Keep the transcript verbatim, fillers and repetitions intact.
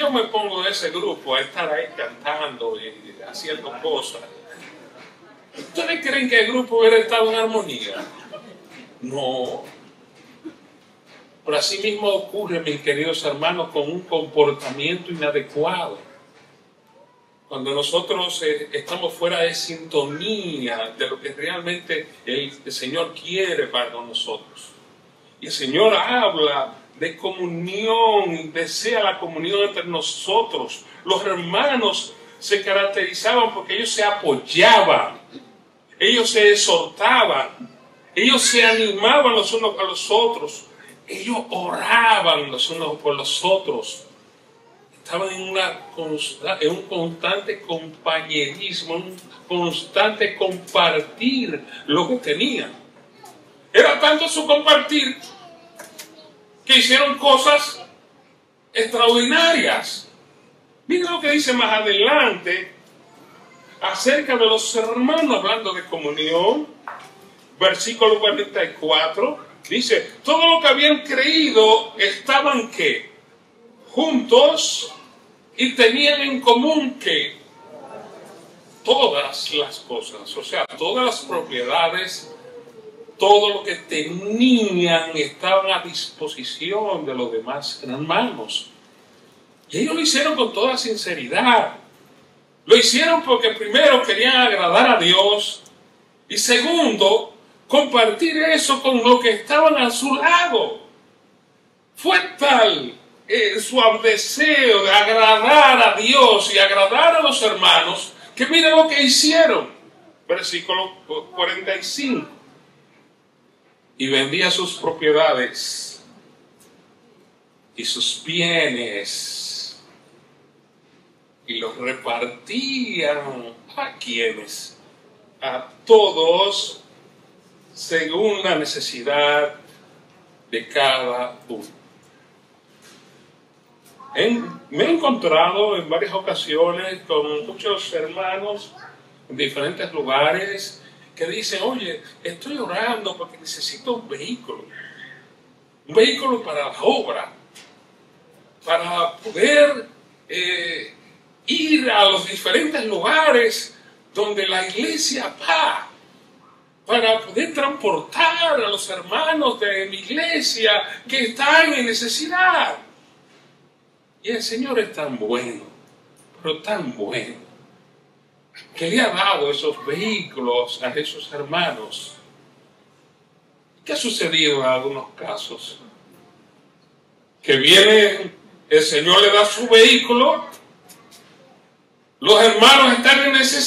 yo me pongo en ese grupo a estar ahí cantando y haciendo cosas, ¿ustedes creen que el grupo hubiera estado en armonía? No. Pero así mismo ocurre, mis queridos hermanos, con un comportamiento inadecuado. Cuando nosotros eh, estamos fuera de sintonía de lo que realmente el, el Señor quiere para nosotros. Y el Señor habla de comunión y desea la comunión entre nosotros. Los hermanos se caracterizaban porque ellos se apoyaban, ellos se exhortaban, ellos se animaban los unos a los otros, ellos oraban los unos por los otros. Estaban en, una consta, en un constante compañerismo, un constante compartir lo que tenían. Era tanto su compartir que hicieron cosas extraordinarias. Miren lo que dice más adelante acerca de los hermanos, hablando de comunión. Versículo cuarenta y cuatro, dice, todo lo que habían creído estaban ¿qué? Juntos y tenían en común que todas las cosas, o sea, todas las propiedades, todo lo que tenían estaban a disposición de los demás hermanos. Y ellos lo hicieron con toda sinceridad. Lo hicieron porque primero querían agradar a Dios y segundo, compartir eso con los que estaban a su lado. Fue tal eh, su deseo de agradar a Dios y agradar a los hermanos que miren lo que hicieron. Versículo cuarenta y cinco. Y vendía sus propiedades y sus bienes y los repartían a quienes, a todos según la necesidad de cada uno. En, me he encontrado en varias ocasiones con muchos hermanos en diferentes lugares que dicen, oye, estoy orando porque necesito un vehículo, un vehículo para la obra, para poder eh, ir a los diferentes lugares donde la iglesia va, para poder transportar a los hermanos de mi iglesia que están en necesidad. Y el Señor es tan bueno, pero tan bueno, que le ha dado esos vehículos a esos hermanos. ¿Qué ha sucedido en algunos casos? Que viene, el Señor le da su vehículo, los hermanos están en necesidad,